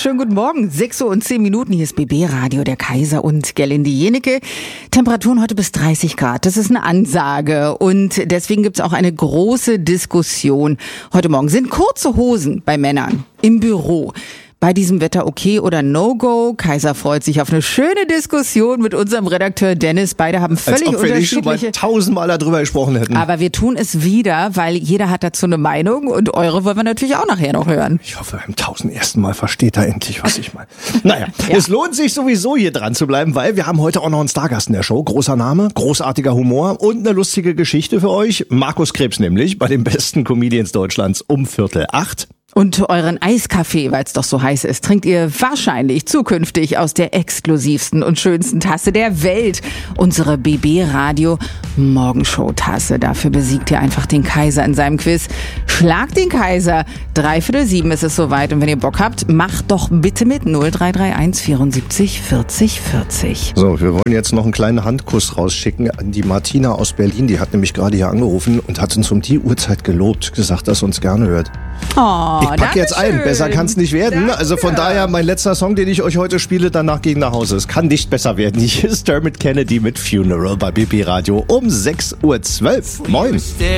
Schönen guten Morgen. 6:10 Uhr. Hier ist BB Radio, der Kaiser und Gerlinde Jenecke. Temperaturen heute bis 30 Grad. Das ist eine Ansage. Und deswegen gibt's auch eine große Diskussion. Heute Morgen sind kurze Hosen bei Männern im Büro bei diesem Wetter okay oder No-Go? Kaiser freut sich auf eine schöne Diskussion mit unserem Redakteur Dennis. Beide haben völlig als ob wir nicht schon mal 1000-mal darüber gesprochen hätten. Aber wir tun es wieder, weil jeder hat dazu eine Meinung und eure wollen wir natürlich auch nachher noch hören. Ich hoffe, beim 1001. Mal versteht er endlich, was ich meine. Naja, ja. Es lohnt sich sowieso hier dran zu bleiben, weil wir haben heute auch noch einen Stargast in der Show. Großer Name, großartiger Humor und eine lustige Geschichte für euch. Markus Krebs nämlich, bei den besten Comedians Deutschlands um 7:45. Und euren Eiskaffee, weil es doch so heiß ist, trinkt ihr wahrscheinlich zukünftig aus der exklusivsten und schönsten Tasse der Welt. Unsere BB Radio Morgenshow-Tasse. Dafür besiegt ihr einfach den Kaiser in seinem Quiz. Schlagt den Kaiser. 6:45 ist es soweit. Und wenn ihr Bock habt, macht doch bitte mit 0331 74 40 40. So, wir wollen jetzt noch einen kleinen Handkuss rausschicken an die Martina aus Berlin. Die hat nämlich gerade hier angerufen und hat uns um die Uhrzeit gelobt, gesagt, dass sie uns gerne hört. Oh, ich packe jetzt ein, besser kann es nicht werden. Danke. Also von daher, mein letzter Song, den ich euch heute spiele, danach gehe ich nach Hause. Es kann nicht besser werden. Hier ist Dermot Kennedy mit Funeral bei BB Radio um 6:12 Uhr. Moin.